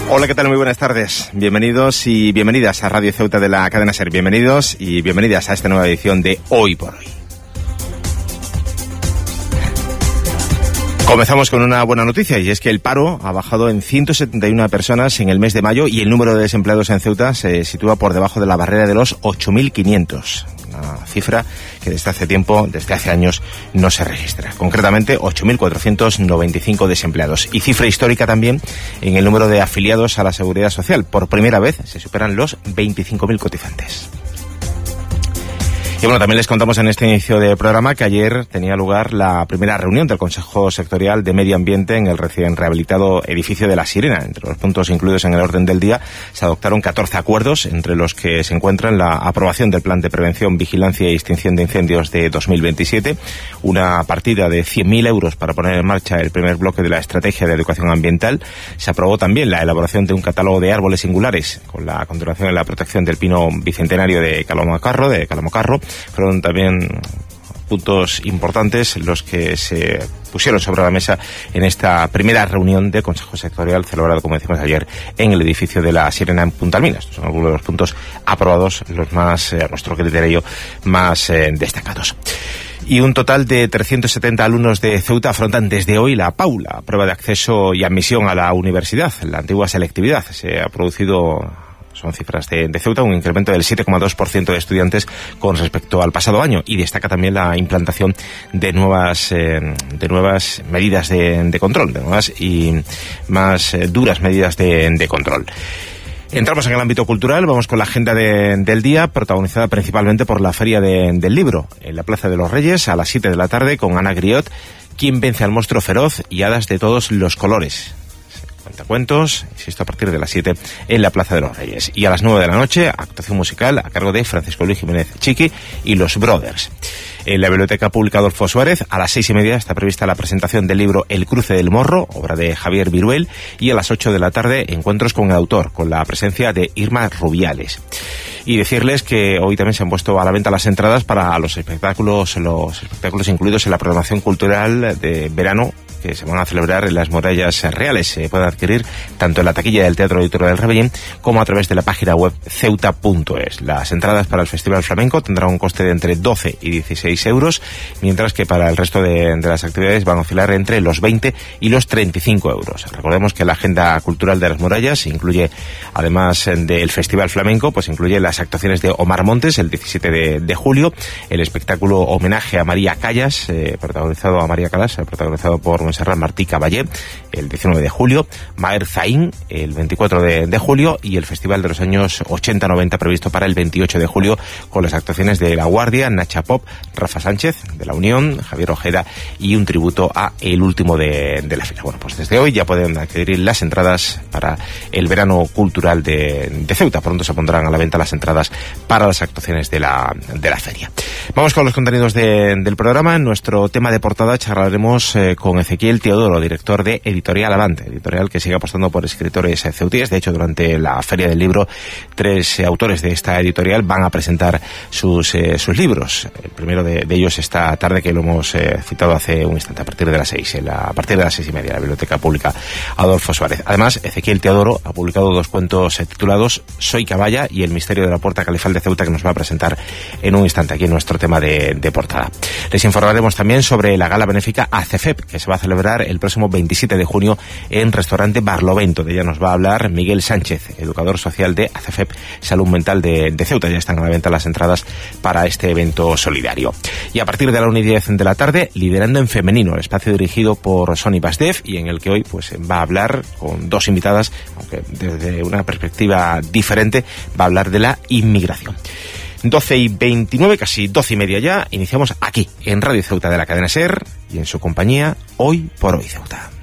Hola, ¿qué tal? Muy buenas tardes. Bienvenidos y bienvenidas a Radio Ceuta de la cadena SER. Bienvenidos y bienvenidas a esta nueva edición de Hoy por Hoy. Comenzamos con una buena noticia, y es que el paro ha bajado en 171 personas en el mes de mayo y el número de desempleados en Ceuta se sitúa por debajo de la barrera de los 8.500. Una cifra que desde hace años, no se registra. Concretamente, 8.495 desempleados. Y cifra histórica también en el número de afiliados a la Seguridad Social. Por primera vez se superan los 25.000 cotizantes. Y bueno, también les contamos en este inicio de programa que ayer tenía lugar la primera reunión del Consejo Sectorial de Medio Ambiente en el recién rehabilitado edificio de La Sirena. Entre los puntos incluidos en el orden del día se adoptaron 14 acuerdos, entre los que se encuentran la aprobación del Plan de Prevención, Vigilancia y Extinción de Incendios de 2027, una partida de 100.000 euros para poner en marcha el primer bloque de la Estrategia de Educación Ambiental. Se aprobó también la elaboración de un catálogo de árboles singulares, con la continuación en la protección del pino bicentenario de Calomocarro. Fueron también puntos importantes los que se pusieron sobre la mesa en esta primera reunión del Consejo Sectorial celebrado, como decimos ayer, en el edificio de La Sirena en Punta Almina. Estos son algunos de los puntos aprobados, los más, a nuestro criterio, más destacados. Y un total de 370 alumnos de Ceuta afrontan desde hoy la PAU, la prueba de acceso y admisión a la universidad, la antigua selectividad. Se ha producido, son cifras de Ceuta, un incremento del 7,2% de estudiantes con respecto al pasado año, y destaca también la implantación de nuevas medidas de control, de nuevas y más duras medidas de control. Entramos en el ámbito cultural, vamos con la agenda del día, protagonizada principalmente por la Feria del Libro, en la Plaza de los Reyes, a las 7 de la tarde, con Ana Griot, Quién vence al monstruo feroz y hadas de todos los colores. Cuentos, insisto, a partir de las 7 en la Plaza de los Reyes. Y a las 9 de la noche, actuación musical a cargo de Francisco Luis Jiménez Chiqui y los Brothers. En la Biblioteca Pública Adolfo Suárez, a las 6:30 está prevista la presentación del libro El cruce del morro, obra de Javier Viruel, y a las 8 de la tarde, encuentros con el autor, con la presencia de Irma Rubiales. Y decirles que hoy también se han puesto a la venta las entradas para los espectáculos incluidos en la programación cultural de verano que se van a celebrar en las Murallas Reales. Se pueden adquirir tanto en la taquilla del Teatro Auditorio del Rebellín como a través de la página web ceuta.es. Las entradas para el Festival Flamenco tendrán un coste de entre 12 y 16 euros, mientras que para el resto de las actividades van a oscilar entre los 20 y los 35 euros. Recordemos que la agenda cultural de las Murallas incluye, además del Festival Flamenco, pues incluye las actuaciones de Omar Montes el 17 de julio, el espectáculo homenaje a María Callas, protagonizado por Montserrat Martí Caballé, el 19 de julio, Maher Zain el 24 de julio, y el Festival de los años 80-90 previsto para el 28 de julio, con las actuaciones de La Guardia, Nacha Pop, Rafa Sánchez de La Unión, Javier Ojeda y un tributo a El Último de la Fila. Bueno, pues desde hoy ya pueden adquirir las entradas para el verano cultural de Ceuta. Pronto se pondrán a la venta las entradas para las actuaciones de la feria. Vamos con los contenidos del programa. En nuestro tema de portada charlaremos con Ezequiel Teodoro, director de Editorial Avante, editorial que sigue apostando por escritores ceutíes. De hecho, durante la Feria del Libro, 3 autores de esta editorial van a presentar sus libros. El primero de ellos esta tarde, que lo hemos citado hace un instante, a partir de las 6:30, en la Biblioteca Pública Adolfo Suárez. Además, Ezequiel Teodoro ha publicado 2 cuentos titulados Soy Caballa y El misterio de la Puerta Califal de Ceuta, que nos va a presentar en un instante aquí en nuestro tema de portada. Les informaremos también sobre la gala benéfica ACEFEP, que se va a celebrar el próximo 27 de junio en Restaurante Barlovento. De ella nos va a hablar Miguel Sánchez, educador social de ACEFEP Salud Mental de Ceuta. Ya están a la venta las entradas para este evento solidario. Y a partir de la 1:10 de la tarde, Liderando en Femenino, el espacio dirigido por Sony Basdev, y en el que hoy pues va a hablar con 2 invitadas, aunque desde una perspectiva diferente, va a hablar de la inmigración. 12:29, casi 12:30 ya, iniciamos aquí en Radio Ceuta de la cadena SER y en su compañía Hoy por Hoy Ceuta.